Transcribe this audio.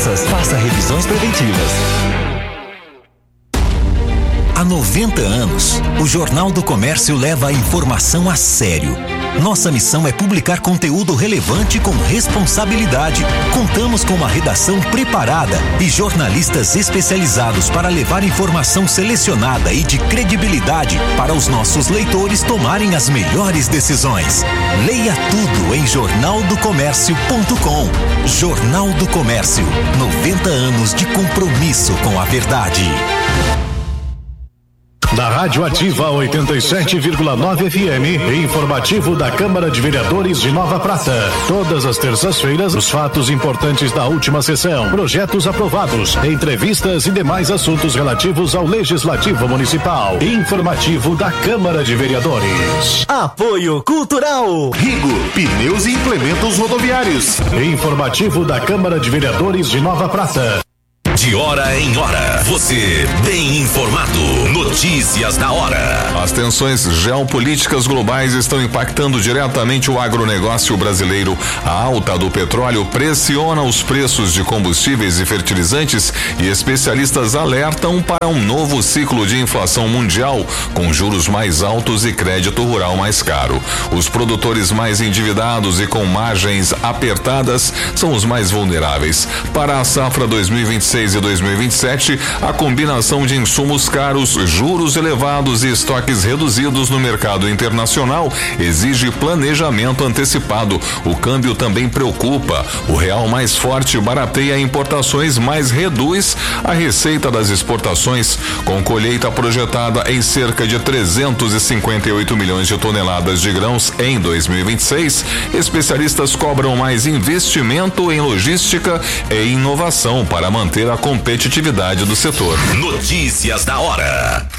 doenças. Faça revisões preventivas. Há 90 anos, o Jornal do Comércio leva a informação a sério. Nossa missão é publicar conteúdo relevante com responsabilidade. Contamos com uma redação preparada e jornalistas especializados para levar informação selecionada e de credibilidade para os nossos leitores tomarem as melhores decisões. Leia tudo em jornaldocomércio.com. Jornal do Comércio, 90 anos de compromisso com a verdade. Da Rádio Ativa 87,9 FM, informativo da Câmara de Vereadores de Nova Prata. Todas as terças-feiras, os fatos importantes da última sessão, projetos aprovados, entrevistas e demais assuntos relativos ao Legislativo Municipal. Informativo da Câmara de Vereadores. Apoio Cultural. Rigo, pneus e implementos rodoviários. Informativo da Câmara de Vereadores de Nova Prata. De hora em hora, você bem informado. Notícias da hora. As tensões geopolíticas globais estão impactando diretamente o agronegócio brasileiro. A alta do petróleo pressiona os preços de combustíveis e fertilizantes e especialistas alertam para um novo ciclo de inflação mundial, com juros mais altos e crédito rural mais caro. Os produtores mais endividados e com margens apertadas são os mais vulneráveis. Para a safra 2026 e 2027, a combinação de insumos caros, juros elevados e estoques reduzidos no mercado internacional exige planejamento antecipado. O câmbio também preocupa. O real mais forte barateia importações, mas reduz a receita das exportações. Com colheita projetada em cerca de 358 milhões de toneladas de grãos em 2026, especialistas cobram mais investimento em logística e inovação para manter a competitividade do setor. Notícias da hora.